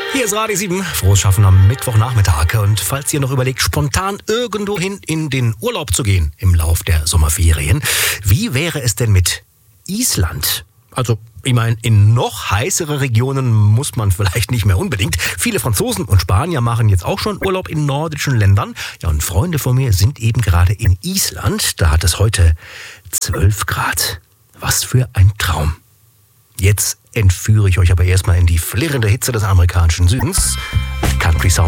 Hier ist Radio 7, frohes Schaffen am Mittwochnachmittag. Und falls ihr noch überlegt, spontan irgendwohin in den Urlaub zu gehen im Lauf der Sommerferien, wie wäre es denn mit Island? Also, ich meine, in noch heißere Regionen muss man vielleicht nicht mehr unbedingt. Viele Franzosen und Spanier machen jetzt auch schon Urlaub in nordischen Ländern. Ja, und Freunde von mir sind eben gerade in Island. Da hat es heute 12 Grad. Was für ein Traum. Jetzt entführe ich euch aber erstmal in die flirrende Hitze des amerikanischen Südens. Country Sound.